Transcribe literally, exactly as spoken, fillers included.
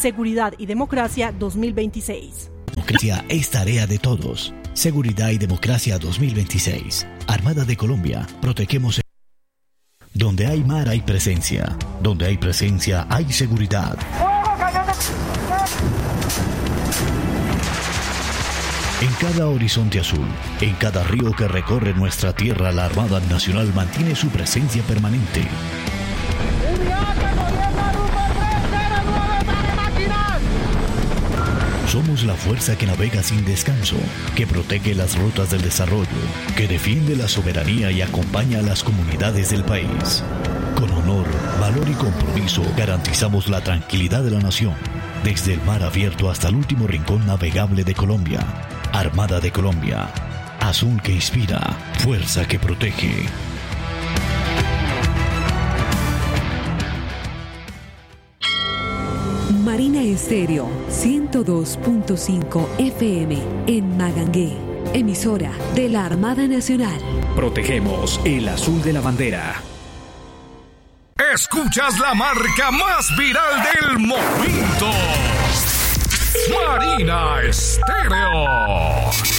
Seguridad y Democracia dos mil veintiséis. Democracia es tarea de todos. Seguridad y Democracia dos mil veintiséis. Armada de Colombia, protegemos. Donde hay mar hay presencia. Donde hay presencia hay seguridad. En cada horizonte azul, en cada río que recorre nuestra tierra, la Armada Nacional mantiene su presencia permanente. Somos la fuerza que navega sin descanso, que protege las rutas del desarrollo, que defiende la soberanía y acompaña a las comunidades del país. Con honor, valor y compromiso garantizamos la tranquilidad de la nación, desde el mar abierto hasta el último rincón navegable de Colombia. Armada de Colombia, azul que inspira, fuerza que protege. Marina Estéreo ciento dos punto cinco F M en Magangué, emisora de la Armada Nacional. Protegemos el azul de la bandera. Escuchas la marca más viral del momento. Marina Estéreo.